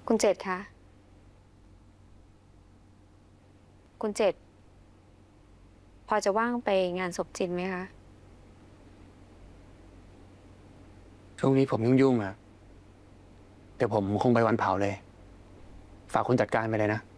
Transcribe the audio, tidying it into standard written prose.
คุณเจตคะคุณเจตพอจะว่างไปงานศพจินไหมคะช่วงนี้ผมยุ่งๆอะแต่ผมคงไปวันเผาเลยฝากคุณจัดการไปเลยนะ